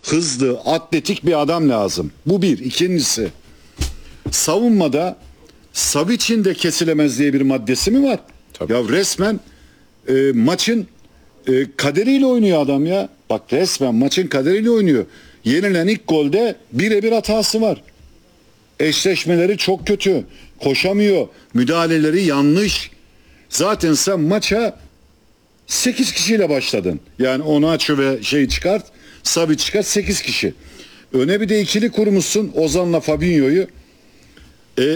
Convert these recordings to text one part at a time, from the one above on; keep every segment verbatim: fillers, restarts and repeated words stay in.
hızlı, atletik bir adam lazım. Bu bir. İkincisi, savunmada Savic'in de kesilemez diye bir maddesi mi var? Tabii. Ya resmen e, maçın e, kaderiyle oynuyor adam ya. Bak resmen maçın kaderiyle oynuyor. Yenilen ilk golde birebir hatası var. Eşleşmeleri çok kötü. Koşamıyor. Müdahaleleri yanlış. Zaten sen maça sekiz kişiyle başladın. Yani Onaçu ve şey çıkart, Savic çıkart, sekiz kişi. Öne bir de ikili kurmuşsun Ozan'la Fabinho'yu. E,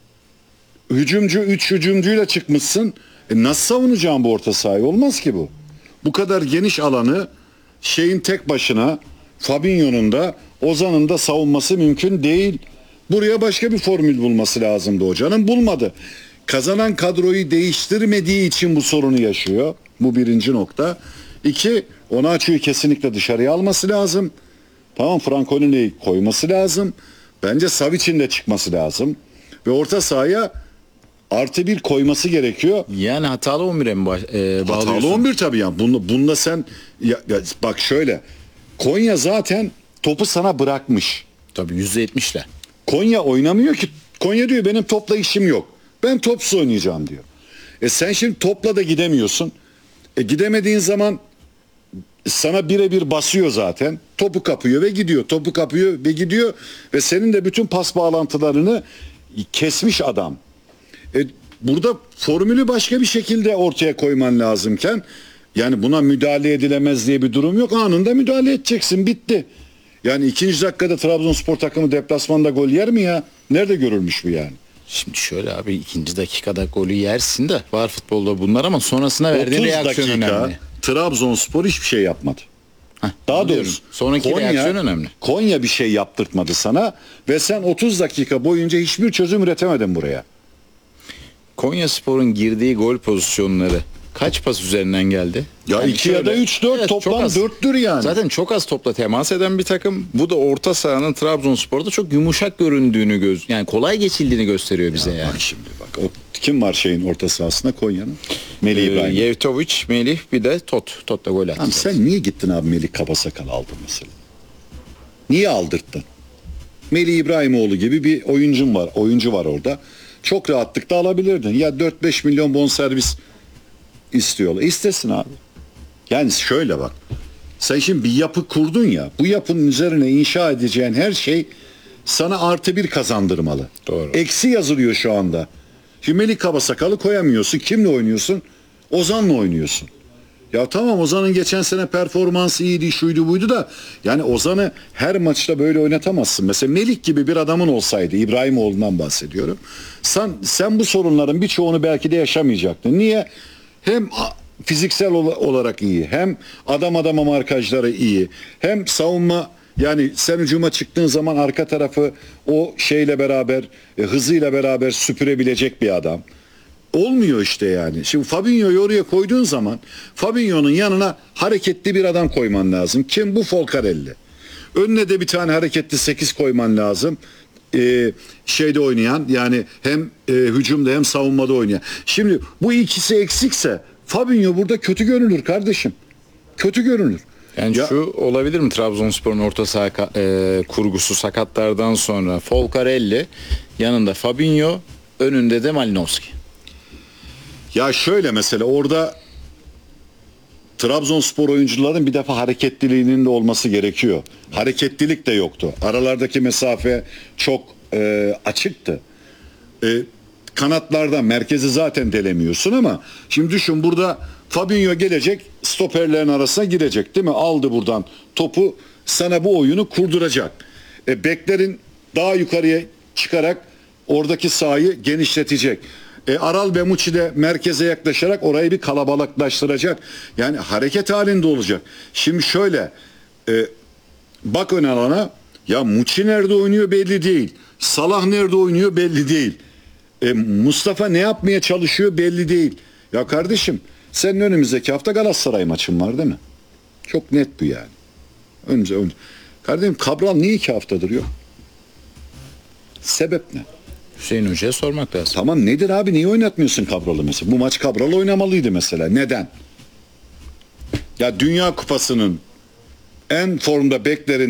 hücumcu, üç hücumcuyla çıkmışsın. E, nasıl savunacaksın bu orta sahayı? Olmaz ki bu. Bu kadar geniş alanı şeyin tek başına, Fabinho'nun da Ozan'ın da savunması mümkün değil. Buraya başka bir formül bulması lazımdı hocanın. Bulmadı. Kazanan kadroyu değiştirmediği için bu sorunu yaşıyor. Bu birinci nokta. İki, Onaçu'yu kesinlikle dışarıya alması lazım. Tamam, Frankoli'yi koyması lazım. Bence Savic'in de çıkması lazım. Ve orta sahaya artı bir koyması gerekiyor. Yani hatalı on bire mi baş, e, bağlıyorsun? Hatalı on bir tabii ya. Bunda, bunda sen ya, ya, bak şöyle. Konya zaten topu sana bırakmış. Tabii yüzde yetmişle. Konya oynamıyor ki. Konya diyor benim topla işim yok. Ben topsuz oynayacağım diyor. E sen şimdi topla da gidemiyorsun. E gidemediğin zaman sana birebir basıyor zaten. Topu kapıyor ve gidiyor. Topu kapıyor ve gidiyor. Ve senin de bütün pas bağlantılarını kesmiş adam. E burada formülü başka bir şekilde ortaya koyman lazımken, yani buna müdahale edilemez diye bir durum yok. Anında müdahale edeceksin. Bitti. Yani ikinci dakikada Trabzonspor takımı deplasmanda gol yer mi ya? Nerede görülmüş bu yani? Şimdi şöyle abi, ikinci dakikada golü yersin de var futbolda bunlar, ama sonrasına verdiğin reaksiyon önemli. Trabzonspor hiçbir şey yapmadı. Heh, Daha diyorum. doğrusu Sonraki Konya, reaksiyon önemli. Konya bir şey yaptırtmadı sana ve sen otuz dakika boyunca hiçbir çözüm üretemedin buraya. Konyaspor'un girdiği gol pozisyonları kaç pas üzerinden geldi? Ya Yani iki ya da üç dört, evet, toplam dörttür yani. Zaten çok az topla temas eden bir takım. Bu da orta sahanın Trabzonspor'da çok yumuşak göründüğünü göz, yani kolay geçildiğini gösteriyor bize Ya yani. Bak şimdi bak. O, kim var şeyin orta sahasında Konya'nın? Melih Ee, İbrahim. Yevtovic, Melih, bir de Tot. Tot da gol attı. Abi sen niye gittin abi Melih Kabasakal aldın mesela? Niye aldırttın? Melih İbrahimoğlu gibi bir oyuncun var. Oyuncu var orada. Çok rahatlıkla alabilirdin. Ya dört beş milyon bonservis istiyorlar. İstesin abi. Yani şöyle bak. Sen şimdi bir yapı kurdun ya. Bu yapının üzerine inşa edeceğin her şey sana artı bir kazandırmalı. Doğru. Eksi yazılıyor şu anda. Şimdi Melih Kabasakal'ı koyamıyorsun. Kimle oynuyorsun? Ozan'la oynuyorsun. Ya tamam, Ozan'ın geçen sene performansı iyiydi, şuydu buydu da yani Ozan'ı her maçta böyle oynatamazsın. Mesela Melih gibi bir adamın olsaydı, İbrahimoğlu'ndan bahsediyorum. Sen, sen bu sorunların birçoğunu belki de yaşamayacaktın. Niye? Hem fiziksel olarak iyi, hem adam adama markajları iyi, hem savunma, yani sen hücuma çıktığın zaman arka tarafı o şeyle beraber, e, hızıyla beraber süpürebilecek bir adam. Olmuyor işte yani. Şimdi Fabinho'yu oraya koyduğun zaman Fabinho'nun yanına hareketli bir adam koyman lazım. Kim bu? Folcarelli. Önüne de bir tane hareketli sekiz koyman lazım. Ee, şeyde oynayan, yani hem e, hücumda hem savunmada oynayan. Şimdi bu ikisi eksikse Fabinho burada kötü görünür kardeşim. Kötü görünür. Yani Ya, şu olabilir mi, Trabzonspor'un orta saha e, kurgusu sakatlardan sonra Folcarelli, yanında Fabinho, önünde de Malinowski. ya şöyle mesela orada Trabzonspor oyuncuların bir defa hareketliliğinin de olması gerekiyor. Hareketlilik de yoktu. Aralardaki mesafe çok e, açıktı. E, kanatlarda merkezi zaten delemiyorsun ama şimdi düşün, burada Fabinho gelecek, stoperlerin arasına girecek değil mi? Aldı buradan topu, sana bu oyunu kurduracak. E, beklerin daha yukarıya çıkarak oradaki sahayı genişletecek. E, Aral ve Muçi de merkeze yaklaşarak orayı bir kalabalıklaştıracak. Yani hareket halinde olacak. Şimdi şöyle e, bak ön alana, ya Muçi nerede oynuyor belli değil. Salah nerede oynuyor belli değil. E, Mustafa ne yapmaya çalışıyor belli değil. Ya kardeşim, senin önümüzdeki hafta Galatasaray maçın var değil mi? Çok net bu yani. Önce, önce. Kardeşim, Cabral niye iki haftadır yok? Sebep ne? Hüseyin Hoca'ya sormak lazım. Tamam, nedir abi, niye oynatmıyorsun Cabral'ı mesela? Bu maç Cabral oynamalıydı mesela. Neden? Ya Dünya Kupası'nın en formda beklerin